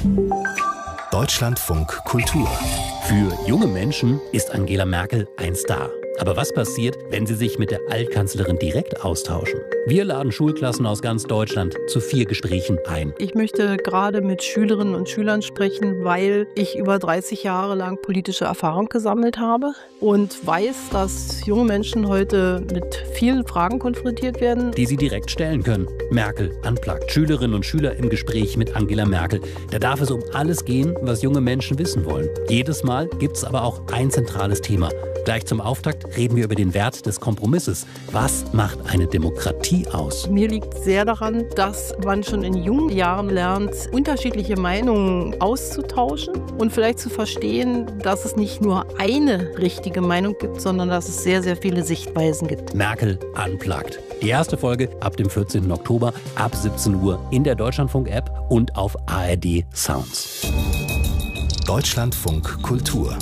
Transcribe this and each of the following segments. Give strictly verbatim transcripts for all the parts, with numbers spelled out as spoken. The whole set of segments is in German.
Deutschlandfunk Kultur. Für junge Menschen ist Angela Merkel ein Star. Aber was passiert, wenn sie sich mit der Altkanzlerin direkt austauschen? Wir laden Schulklassen aus ganz Deutschland zu vier Gesprächen ein. Ich möchte gerade mit Schülerinnen und Schülern sprechen, weil ich über dreißig Jahre lang politische Erfahrung gesammelt habe und weiß, dass junge Menschen heute mit vielen Fragen konfrontiert werden, die sie direkt stellen können. Merkel unplugged. Schülerinnen und Schüler im Gespräch mit Angela Merkel. Da darf es um alles gehen, was junge Menschen wissen wollen. Jedes Mal gibt es aber auch ein zentrales Thema. Gleich zum Auftakt reden wir über den Wert des Kompromisses. Was macht eine Demokratie aus? Mir liegt sehr daran, dass man schon in jungen Jahren lernt, unterschiedliche Meinungen auszutauschen und vielleicht zu verstehen, dass es nicht nur eine richtige Meinung gibt, sondern dass es sehr, sehr viele Sichtweisen gibt. Merkel unplugged. Die erste Folge ab dem vierzehnten Oktober ab siebzehn Uhr in der Deutschlandfunk-App und auf A R D Sounds. Deutschlandfunk Kultur.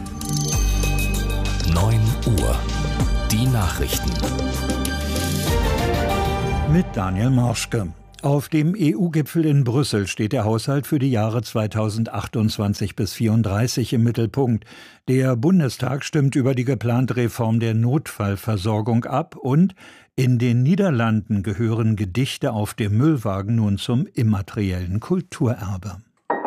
neun Uhr. Die Nachrichten. Mit Daniel Morschke. Auf dem E U-Gipfel in Brüssel steht der Haushalt für die Jahre zweitausendachtundzwanzig bis vierunddreißig im Mittelpunkt. Der Bundestag stimmt über die geplante Reform der Notfallversorgung ab und in den Niederlanden gehören Gedichte auf dem Müllwagen nun zum immateriellen Kulturerbe.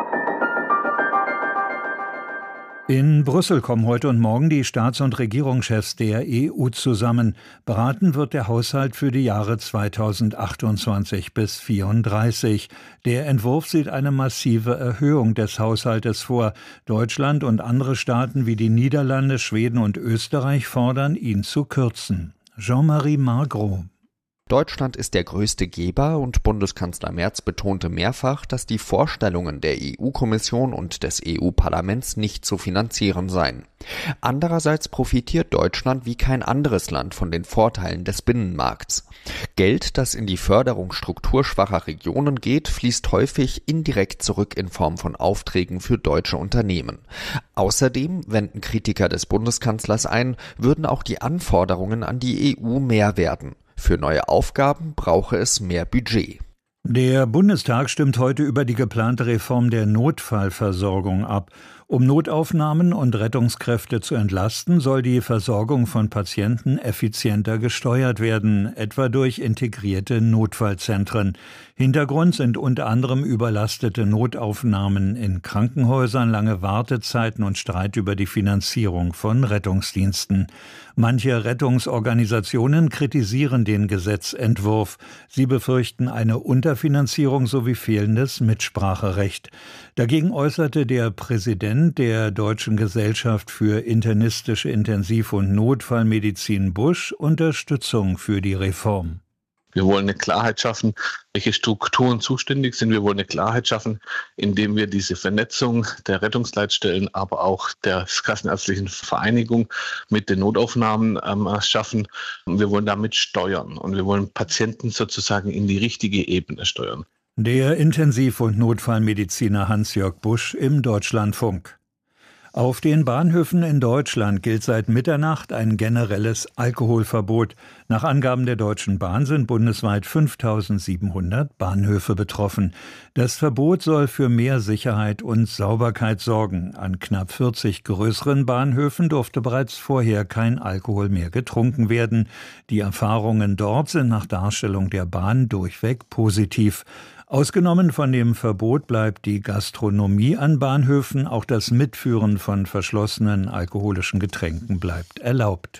In Brüssel kommen heute und morgen die Staats- und Regierungschefs der E U zusammen. Beraten wird der Haushalt für die Jahre zweitausendachtundzwanzig bis vierunddreißig. Der Entwurf sieht eine massive Erhöhung des Haushaltes vor. Deutschland und andere Staaten wie die Niederlande, Schweden und Österreich fordern, ihn zu kürzen. Jean-Marie Margros. Deutschland ist der größte Geber und Bundeskanzler Merz betonte mehrfach, dass die Vorstellungen der E U-Kommission und des E U-Parlaments nicht zu finanzieren seien. Andererseits profitiert Deutschland wie kein anderes Land von den Vorteilen des Binnenmarkts. Geld, das in die Förderung strukturschwacher Regionen geht, fließt häufig indirekt zurück in Form von Aufträgen für deutsche Unternehmen. Außerdem, wenden Kritiker des Bundeskanzlers ein, würden auch die Anforderungen an die E U mehr werden. Für neue Aufgaben brauche es mehr Budget. Der Bundestag stimmt heute über die geplante Reform der Notfallversorgung ab. Um Notaufnahmen und Rettungskräfte zu entlasten, soll die Versorgung von Patienten effizienter gesteuert werden, etwa durch integrierte Notfallzentren. Hintergrund sind unter anderem überlastete Notaufnahmen in Krankenhäusern, lange Wartezeiten und Streit über die Finanzierung von Rettungsdiensten. Manche Rettungsorganisationen kritisieren den Gesetzentwurf. Sie befürchten eine Unterfinanzierung sowie fehlendes Mitspracherecht. Dagegen äußerte der Präsident der Deutschen Gesellschaft für internistische Intensiv- und Notfallmedizin Busch Unterstützung für die Reform. Wir wollen eine Klarheit schaffen, welche Strukturen zuständig sind. Wir wollen eine Klarheit schaffen, indem wir diese Vernetzung der Rettungsleitstellen, aber auch der Kassenärztlichen Vereinigung mit den Notaufnahmen ähm, schaffen. Wir wollen damit steuern und wir wollen Patienten sozusagen in die richtige Ebene steuern. Der Intensiv- und Notfallmediziner Hans-Jörg Busch im Deutschlandfunk. Auf den Bahnhöfen in Deutschland gilt seit Mitternacht ein generelles Alkoholverbot. Nach Angaben der Deutschen Bahn sind bundesweit fünftausendsiebenhundert Bahnhöfe betroffen. Das Verbot soll für mehr Sicherheit und Sauberkeit sorgen. An knapp vierzig größeren Bahnhöfen durfte bereits vorher kein Alkohol mehr getrunken werden. Die Erfahrungen dort sind nach Darstellung der Bahn durchweg positiv. Ausgenommen von dem Verbot bleibt die Gastronomie an Bahnhöfen, auch das Mitführen von verschlossenen alkoholischen Getränken bleibt erlaubt.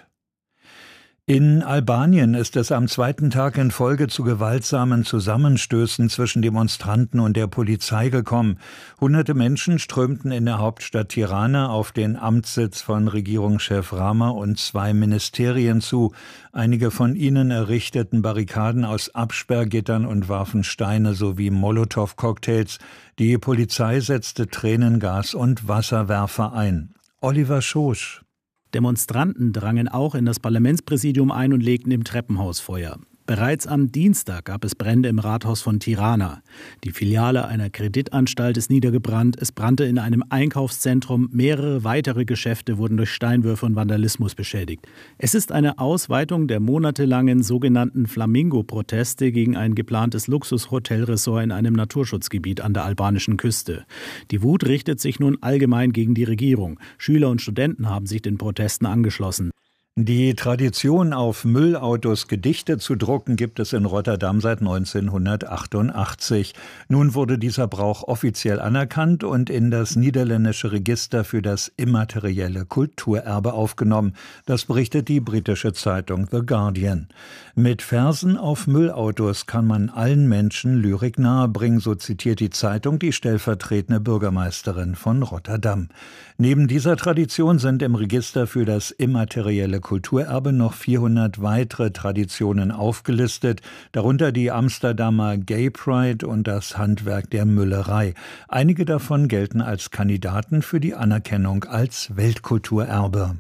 In Albanien ist es am zweiten Tag in Folge zu gewaltsamen Zusammenstößen zwischen Demonstranten und der Polizei gekommen. Hunderte Menschen strömten in der Hauptstadt Tirana auf den Amtssitz von Regierungschef Rama und zwei Ministerien zu. Einige von ihnen errichteten Barrikaden aus Absperrgittern und warfen Steine sowie Molotow-Cocktails. Die Polizei setzte Tränengas und Wasserwerfer ein. Oliver Schosch. Demonstranten drangen auch in das Parlamentspräsidium ein und legten im Treppenhaus Feuer. Bereits am Dienstag gab es Brände im Rathaus von Tirana. Die Filiale einer Kreditanstalt ist niedergebrannt. Es brannte in einem Einkaufszentrum. Mehrere weitere Geschäfte wurden durch Steinwürfe und Vandalismus beschädigt. Es ist eine Ausweitung der monatelangen sogenannten Flamingo-Proteste gegen ein geplantes Luxus-Hotelressort in einem Naturschutzgebiet an der albanischen Küste. Die Wut richtet sich nun allgemein gegen die Regierung. Schüler und Studenten haben sich den Protesten angeschlossen. Die Tradition, auf Müllautos Gedichte zu drucken, gibt es in Rotterdam seit neunzehnhundertachtundachtzig. Nun wurde dieser Brauch offiziell anerkannt und in das niederländische Register für das immaterielle Kulturerbe aufgenommen. Das berichtet die britische Zeitung The Guardian. Mit Versen auf Müllautos kann man allen Menschen Lyrik nahebringen, so zitiert die Zeitung die stellvertretende Bürgermeisterin von Rotterdam. Neben dieser Tradition sind im Register für das immaterielle Kulturerbe noch vierhundert weitere Traditionen aufgelistet, darunter die Amsterdamer Gay Pride und das Handwerk der Müllerei. Einige davon gelten als Kandidaten für die Anerkennung als Weltkulturerbe.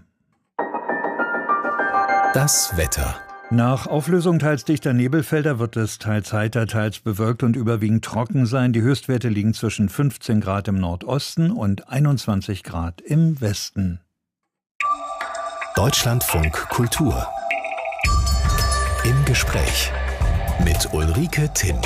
Das Wetter. Nach Auflösung teils dichter Nebelfelder wird es teils heiter, teils bewölkt und überwiegend trocken sein. Die Höchstwerte liegen zwischen fünfzehn Grad im Nordosten und einundzwanzig Grad im Westen. Deutschlandfunk Kultur. Im Gespräch mit Ulrike Timm.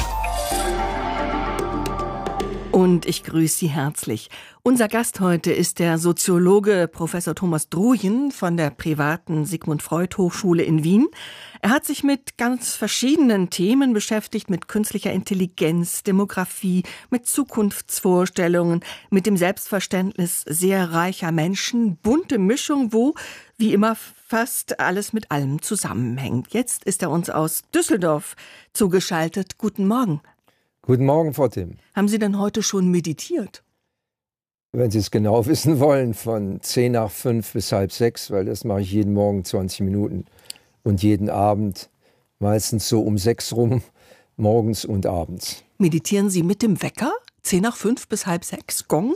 Und ich grüße Sie herzlich. Unser Gast heute ist der Soziologe Professor Thomas Druyen von der privaten Sigmund Freud Hochschule in Wien. Er hat sich mit ganz verschiedenen Themen beschäftigt, mit künstlicher Intelligenz, Demografie, mit Zukunftsvorstellungen, mit dem Selbstverständnis sehr reicher Menschen. Bunte Mischung, wo, wie immer, fast alles mit allem zusammenhängt. Jetzt ist er uns aus Düsseldorf zugeschaltet. Guten Morgen. Guten Morgen, Frau Timm. Haben Sie denn heute schon meditiert? Wenn Sie es genau wissen wollen, von zehn nach fünf bis halb sechs, weil das mache ich jeden Morgen zwanzig Minuten und jeden Abend, meistens so um sechs rum, morgens und abends. Meditieren Sie mit dem Wecker? zehn nach fünf bis halb sechs, Gong?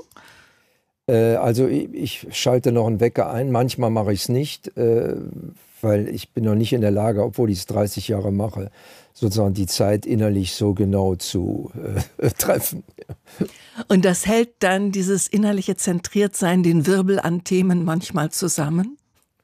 Äh, also ich, ich schalte noch einen Wecker ein, manchmal mache ich es nicht, äh, weil ich bin noch nicht in der Lage, obwohl ich es dreißig Jahre mache, sozusagen die Zeit innerlich so genau zu äh, treffen. Und das hält dann dieses innerliche Zentriertsein, den Wirbel an Themen manchmal zusammen?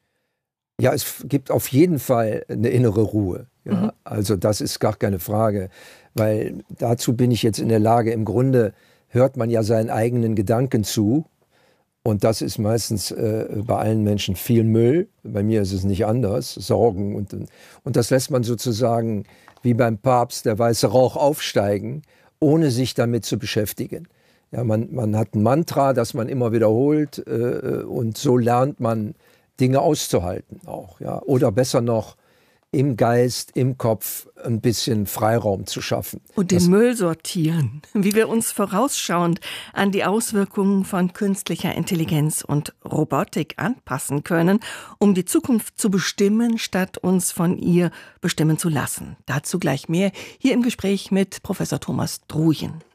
Ja, es gibt auf jeden Fall eine innere Ruhe. Ja? Mhm. Also das ist gar keine Frage, weil dazu bin ich jetzt in der Lage, im Grunde hört man ja seinen eigenen Gedanken zu. Und das ist meistens äh, bei allen Menschen viel Müll. Bei mir ist es nicht anders, Sorgen. Und, und das lässt man sozusagen wie beim Papst der weiße Rauch aufsteigen, ohne sich damit zu beschäftigen. Ja, man, man hat ein Mantra, das man immer wiederholt äh, und so lernt man Dinge auszuhalten auch. Ja. Oder besser noch, im Geist, im Kopf ein bisschen Freiraum zu schaffen. Und den das Müll sortieren, wie wir uns vorausschauend an die Auswirkungen von künstlicher Intelligenz und Robotik anpassen können, um die Zukunft zu bestimmen, statt uns von ihr bestimmen zu lassen. Dazu gleich mehr hier im Gespräch mit Professor Thomas Druyen.